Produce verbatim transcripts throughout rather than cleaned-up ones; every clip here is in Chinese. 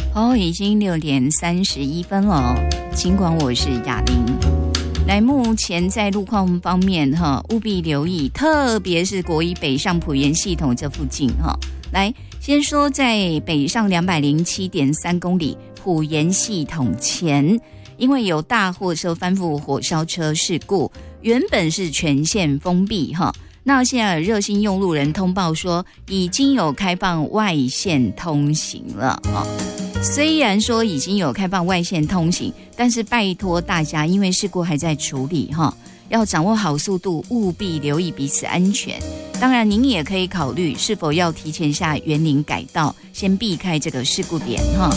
哦，已经六点三十一分了。尽管我是雅玲，来，目前在路况方面哈，务必留意，特别是国一北上埔盐系统这附近哈。来，先说在北上两百零七点三公里埔盐系统前，因为有大货车翻覆火烧车事故，原本是全线封闭哈。那现在热心用路人通报说，已经有开放外线通行了啊。虽然说已经有开放外线通行，但是拜托大家，因为事故还在处理哈，要掌握好速度，务必留意彼此安全。当然，您也可以考虑是否要提前下园林改道，先避开这个事故点哈。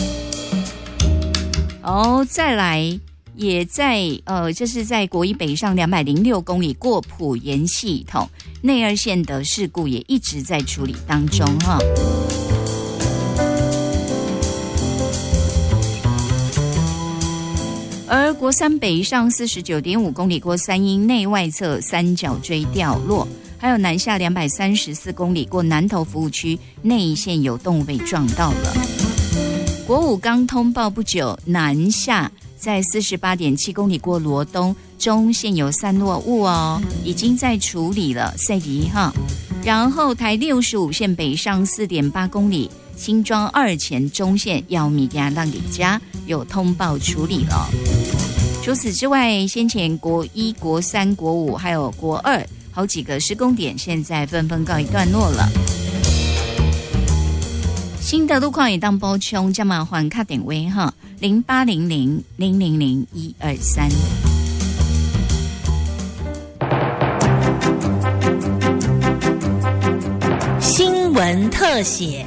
哦，再来。也在呃，这是在国一北上两百零六公里过埔盐系统内二线的事故，也一直在处理当中哈。而国三北上四十九点五公里过三鶯内外侧三角锥掉落，还有南下两百三十四公里过南投服务区内线有动物被撞到了。国五刚通报不久，南下。在四十八点七公里过罗东中线有散落物哦，已经在处理了，赛迪哈。然后台六十五线北上四点八公里新庄二前中线要米家让给家有通报处理了。除此之外，先前国一、国三、国五还有国二好几个施工点，现在纷纷告一段落了。新的路况也当包冲，加码还卡点位哈，零八零零零零零一二三。 新闻特写。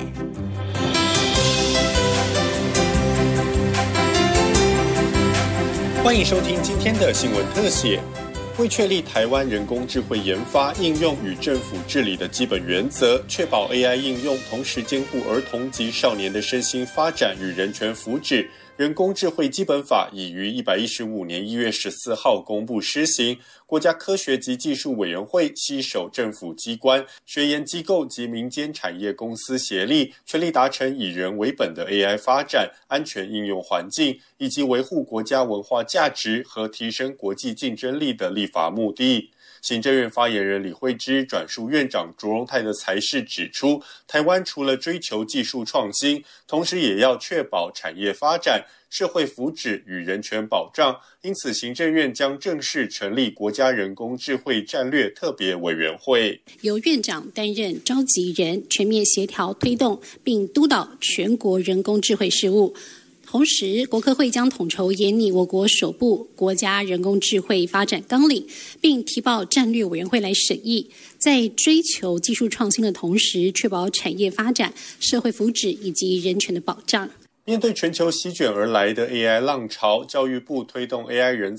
欢迎收听今天的新闻特写。为确立台湾人工智慧研发、应用与政府治理的基本原则，确保 A I 应用同时兼顾儿童及少年的身心发展与人权福祉，人工智慧基本法已于一百一十五年一月十四号公布施行。国家科学及技术委员会携手政府机关、学研机构及民间产业公司协力，全力达成以人为本的 A I 发展、安全应用环境，以及维护国家文化价值和提升国际竞争力的立法目的。行政院发言人李惠芝转述院长卓荣泰的裁示指出，台湾除了追求技术创新，同时也要确保产业发展、社会福祉与人权保障，因此行政院将正式成立国家人工智慧战略特别委员会， 由院长担任召集人，全面协调推动并督导全国人工智慧事务。同时，国科会将统筹研拟我国首部国家人工智慧发展纲领，并提报战略委员会来审议。在追求技术创新的同时，确保产业发展、社会福祉以及人权的保障。 面对全球席卷而来的 A I 浪潮，教育部推动 A I 人